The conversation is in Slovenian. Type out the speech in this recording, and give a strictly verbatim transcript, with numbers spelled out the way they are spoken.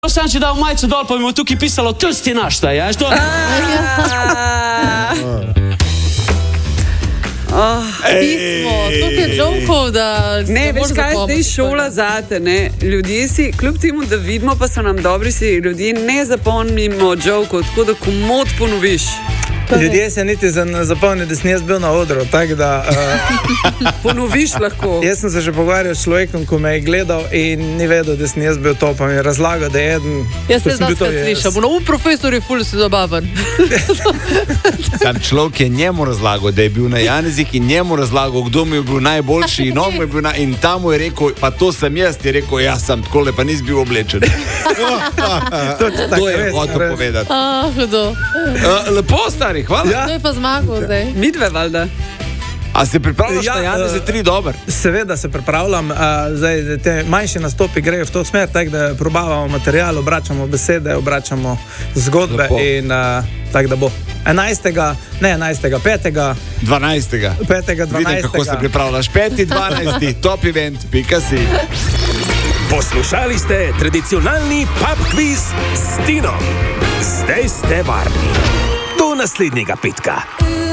sam če dal majico dol, pa bi mu tukaj pisalo, tsti naš, ta, ja, što? Oh. Pismo, toliko je jokov, da ne, veš kaj, zdaj šola zate, ne, ljudje si, kljub temu, da vidimo, pa so nam dobri, si ljudje ne zapomnimo jokov, tako da komod ponoviš. Ljudje se niti zapomnijo, da sem jaz bil na odru, tako da... Uh, ponoviš lahko. Jaz sem se že pogovarjal s človekom, ko me je gledal in ni vedel, da sem jaz bil to, pa mi je razlagal, da je eden... Jaz se zdaj slišam, no, v profesor je ful si zabaven. Sam človek je njemu razlagal, da je bil na Janezih in njemu razlagal, kdo mi je bil najboljši in on mu je bil na... In tam mu je rekel, pa to sem jaz, je rekel, jaz sem takole, pa nis bil oblečen. to, to je hotel povedati. Ah, hudo. Uh, lepo, stari. Hvala. Ja. To je pa zmagal zdaj. Midve, valjda. A se pripravljaš ja, na Janez za tri dober? Seveda se pripravljam. Uh, zdaj, te manjši nastopi grejo v to smer, tako da probavamo material, obračamo besede, obračamo zgodbe. Lepo. In uh, tako da bo enajstega, ne enajstega, petega dvanajstega petega, dvanajstega Vidim, kako se pripravljaš. peti dvanajsti top event pika si. Poslušali ste tradicionalni pub quiz s Tinom. Zdaj ste varni. Do naslednjega petka.